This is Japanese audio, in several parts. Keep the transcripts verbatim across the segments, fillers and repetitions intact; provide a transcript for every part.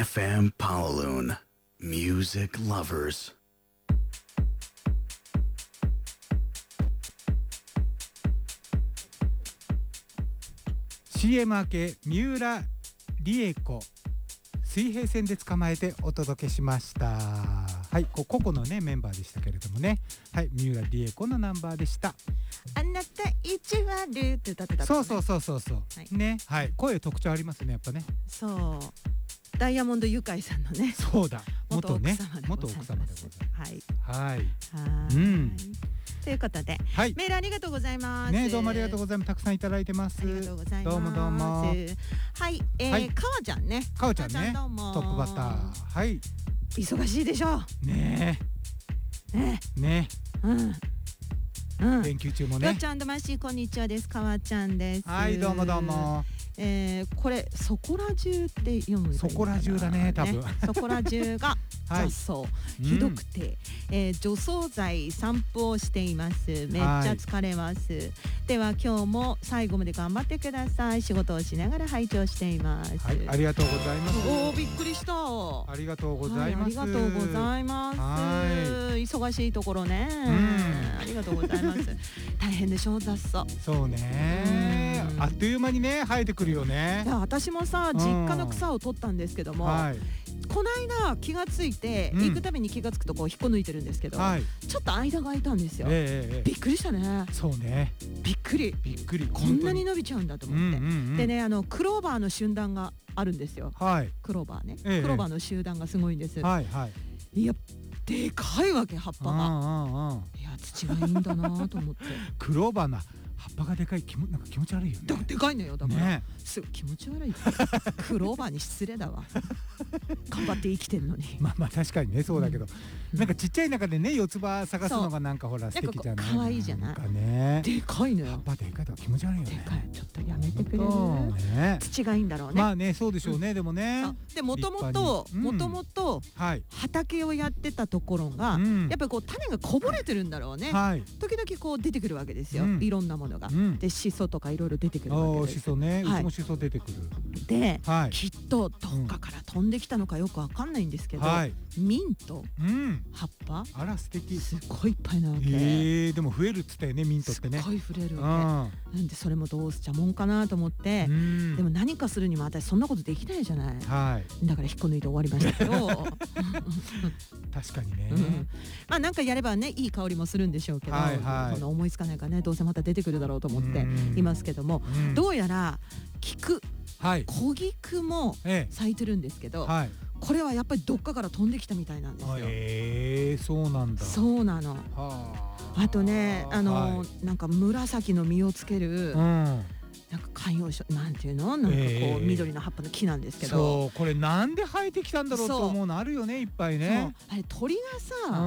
エフエム Pawaloon Music Lovers。 シーエム 明け三浦理恵子水平線で捕まえてお届けしました。はい、こう個々のねメンバーでしたけれどもね、はい、三浦理恵子のナンバーでした。 あなた意地悪って歌ってた、ね、 そうそうそうそうそう、 はい、 ね、はい、声特徴ありますねやっぱね。 そうダイヤモンドユカイさんのね、 そうだ、元ね、 元奥様でございます。 はいはいはい、 うん、ということで、はい、メールありがとうございます。 ね、どうもありがとうございます。たくさんいただいてます。 ありがとうございます。 どうもどうも。 はい、えーはい、かわちゃんね。 かわちゃんね。トップバッター。はい。 忙しいでしょ。 ねえ。ね。 ね。 うん。うん。 連休中もね。 よっちゃんとましこんにちはです。かわちゃんです。 はい、どうもどうも。 えー、これそこら中って読む、ね、 そこら中だね多分。 そこら中が雑草、はい、ひどくて、うん、えー、除草剤散布をしています。めっちゃ疲れます、はい、では今日も最後まで頑張ってください。仕事をしながら拝聴しています。 はい、ありがとうございます。 おー、びっくりした。 ありがとうございます、 はい、ありがとうございます。はい、忙しいところね、うん、ありがとうございます。大変でしょ雑草。 そうね、あっという間にね生えてくるよね。 いや私もさ実家の草を取ったんですけども、はい、この間気がついて、うん、行くたびに気がつくとこう引っこ抜いてるんですけど、はい、ちょっと間が空いたんですよ、えー、びっくりしたね。 そうね、 びっくりびっくり、 こんなに伸びちゃうんだと思って、うんうんうん、でね、あのクローバーの集団があるんですよ、はい、クローバーね、えー、クローバーの集団がすごいんです、はいはい、いやでかいわけ葉っぱが、ああああ、いや土がいいんだなと思ってクローバーな葉っぱがでかい、気もなんか気持ち悪いよね。 だでかいのよだから、ね、すごい気持ち悪いクローバーに失礼だわ頑張って生きてんのにまあまあ確かにねそうだけど、うん、なんかちっちゃい中でね四つ葉探すのがなんかほら素敵じゃない。 可愛いじゃない。 なんかね、 でかいのよ。 葉っぱでかいと気持ち悪いよね。 でかい、ちょっとやめてくれる、ね、土がいいんだろうね。 まあねそうでしょうね、うん、でもねでもともともともと畑をやってたところが、うん、やっぱりこう種がこぼれてるんだろうね、はい、時々こう出てくるわけですよ、うん、いろんなものが、うん、でシソとかいろいろ出てくるわけです。 シソね、うちもシソ出てくる。 で、はい、きっとどっかから飛んできたのかよくわかんないんですけど、はい、ミント、うん、葉っぱ、 あら素敵、 すごいいっぱいなわけ。 えー、でも増えるっつったよねミントってね。 すごい増えるわけ、なんでそれもどうしちゃもんかなと思って、うん、でも何かするにも私そんなことできないじゃない、はい、だから引っこ抜いて終わりましたけど確かにね、 うん、まあなんかやればねいい香りもするんでしょうけど、はいはい、そんな思いつかないからねどうせまた出てくるだろうと思っていますけども、うん、どうやら菊、はい、小菊も咲いてるんですけど、はい、これはやっぱりどっかから飛んできたみたいなんですよ。 えー、そうなんだ。 そうなの。はあ、あとねあの、はい、なんか紫の実をつける、うん、なんか観葉植なんていうのなんかこう、えー、緑の葉っぱの木なんですけど、 そうこれなんで生えてきたんだろうと思うのあるよねいっぱいね。 あれ鳥がさ、うん、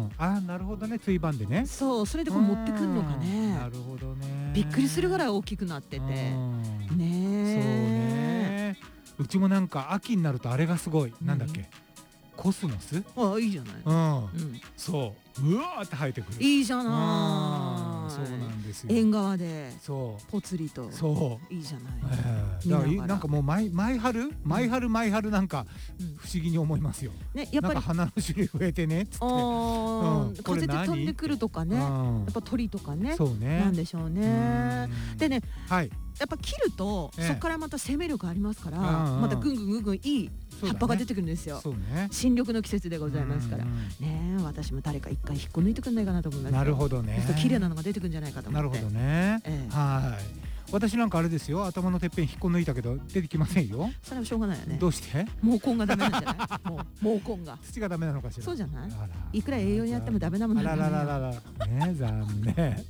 あなるほどねついばんでね。 そうそれでこう持ってくるのかね。 なるほどね。びっくりするぐらい大きくなっててね。 そうね。うちもなんか秋になるとあれがすごい、うん、なんだっけコスモス。 ああいいじゃない。 うん、うん、そううわーって生えてくる。 いいじゃない。 そうなんですよ。 縁側でそうぽつりとそういいじゃない。 えー、だからなんかもう毎毎春毎春毎春なんか不思議に思いますよ。ねやっぱりなんか花の種類増えてねっつって、 うん、風で飛んでくるとかね、やっぱ鳥とかね、そうねなんでしょうね。でね、はい。やっぱ切るとそこからまた生命力ありますから、またぐんぐんぐんぐんいい葉っぱが出てくるんですよ。新緑の季節でございますからね。私も誰か一回引っこ抜いてくんないかなと思います。なるほどね。綺麗なのが出てくるんじゃないかと思って。なるほどね。はい。私なんかあれですよ、頭のてっぺん引っこ抜いたけど出てきませんよ。それはしょうがないよね。どうして？毛根がダメなんじゃない？もう毛根が。土がダメなのかしら。そうじゃない？いくら栄養にやってもダメなものなんだよ。あららららら。ね残念。